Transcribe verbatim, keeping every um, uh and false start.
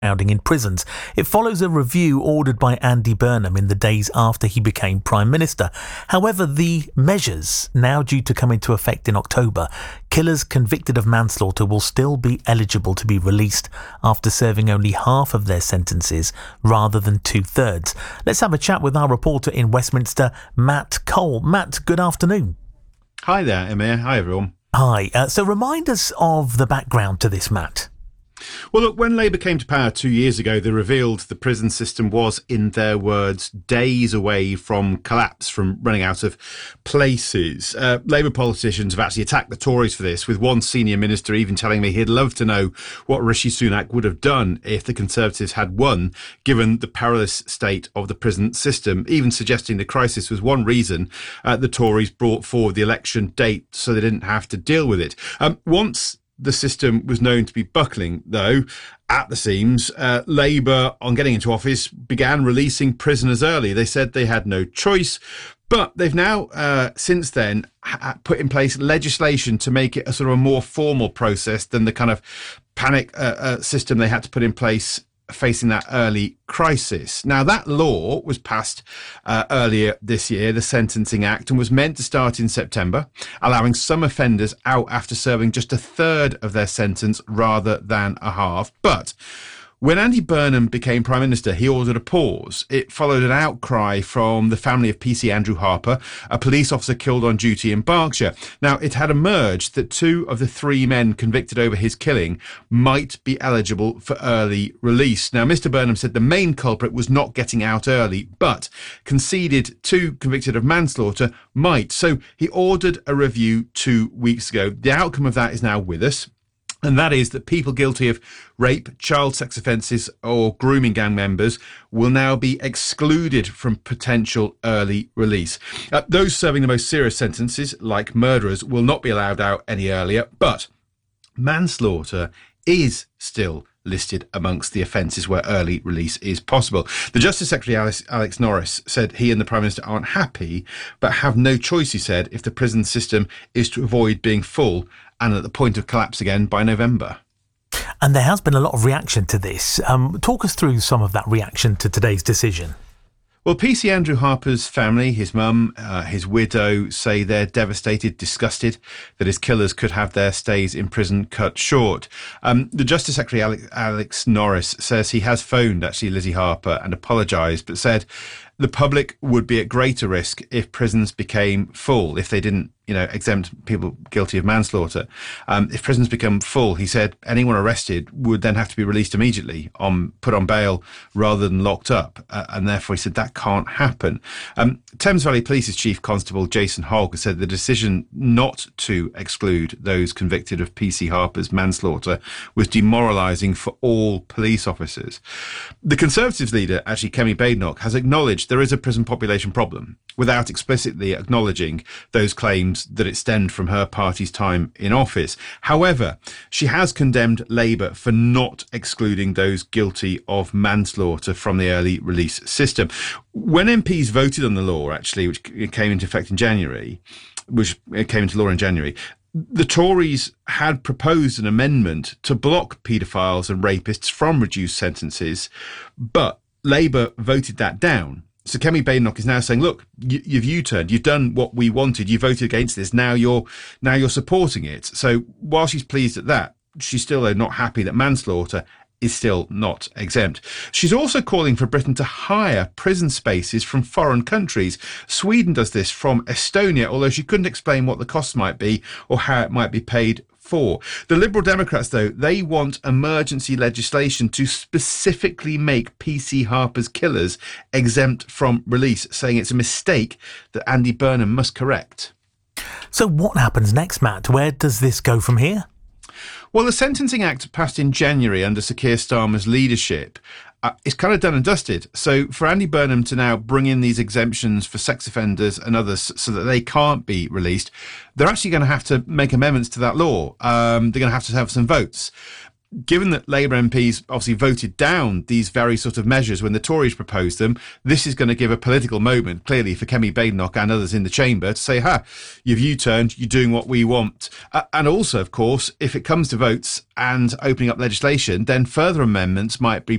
in prisons. It follows a review ordered by Andy Burnham in the days after he became Prime Minister. However, the measures, now due to come into effect in October, killers convicted of manslaughter will still be eligible to be released after serving only half of their sentences rather than two-thirds. Let's have a chat with our reporter in Westminster, Matt Cole. Matt, good afternoon. Hi there, Emir. Hi, everyone. Hi. Uh, so remind us of the background to this, Matt. Well, look, when Labour came to power two years ago, they revealed the prison system was, in their words, days away from collapse, from running out of places. Uh, Labour politicians have actually attacked the Tories for this, with one senior minister even telling me he'd love to know what Rishi Sunak would have done if the Conservatives had won, given the perilous state of the prison system, even suggesting the crisis was one reason uh, the Tories brought forward the election date so they didn't have to deal with it. Um, once the system was known to be buckling, though, at the seams, uh, Labour, on getting into office, began releasing prisoners early. They said they had no choice, but they've now, uh, since then, ha- put in place legislation to make it a sort of a more formal process than the kind of panic uh, uh, system they had to put in place facing that early crisis. Now, that law was passed uh, earlier this year, the Sentencing Act, and was meant to start in September, allowing some offenders out after serving just a third of their sentence rather than a half. But when Andy Burnham became Prime Minister, he ordered a pause. It followed an outcry from the family of P C Andrew Harper, a police officer killed on duty in Berkshire. Now, it had emerged that two of the three men convicted over his killing might be eligible for early release. Now, Mister Burnham said the main culprit was not getting out early, but conceded two convicted of manslaughter might. So he ordered a review two weeks ago. The outcome of that is now with us. And that is that people guilty of rape, child sex offences or grooming gang members will now be excluded from potential early release. Uh, those serving the most serious sentences, like murderers, will not be allowed out any earlier, but manslaughter is still listed amongst the offences where early release is possible. The Justice Secretary, Alex, Alex Norris, said he and the Prime Minister aren't happy, but have no choice, he said, if the prison system is to avoid being full and at the point of collapse again by November. And there has been a lot of reaction to this. Um, talk us through some of that reaction to today's decision. Well, P C Andrew Harper's family, his mum, uh, his widow, say they're devastated, disgusted that his killers could have their stays in prison cut short. Um, the Justice Secretary, Alex, Alex Norris, says he has phoned, actually, Lizzie Harper and apologised, but said the public would be at greater risk if prisons became full, if they didn't, you know, exempt people guilty of manslaughter. Um, if prisons become full, he said anyone arrested would then have to be released immediately, on put on bail rather than locked up. Uh, and therefore, he said that can't happen. Um, Thames Valley Police's Chief Constable Jason Hogg said the decision not to exclude those convicted of P C Harper's manslaughter was demoralising for all police officers. The Conservatives leader, actually, Kemi Badenoch, has acknowledged there is a prison population problem without explicitly acknowledging those claims that it stemmed from her party's time in office. However, she has condemned Labour for not excluding those guilty of manslaughter from the early release system. When M Ps voted on the law, actually, which came into effect in January, which came into law in January, the Tories had proposed an amendment to block paedophiles and rapists from reduced sentences, but Labour voted that down. So Kemi Badenoch is now saying, look, you, you've U-turned, you've done what we wanted, you voted against this, now you're now you're supporting it. So while she's pleased at that, she's still uh, not happy that manslaughter is still not exempt. She's also calling for Britain to hire prison spaces from foreign countries. Sweden does this from Estonia, although she couldn't explain what the costs might be or how it might be paid for. The Liberal Democrats, though, they want emergency legislation to specifically make P C Harper's killers exempt from release, saying it's a mistake that Andy Burnham must correct. So what happens next, Matt? Where does this go from here? Well, the Sentencing Act passed in January under Sir Keir Starmer's leadership. Uh, it's kind of done and dusted. So for Andy Burnham to now bring in these exemptions for sex offenders and others so that they can't be released, they're actually going to have to make amendments to that law. Um, they're going to have to have some votes. Given that Labour M Ps obviously voted down these very sort of measures when the Tories proposed them, this is going to give a political moment, clearly, for Kemi Badenoch and others in the chamber to say, ha, you've U-turned, you're doing what we want. Uh, and also, of course, if it comes to votes and opening up legislation, then further amendments might be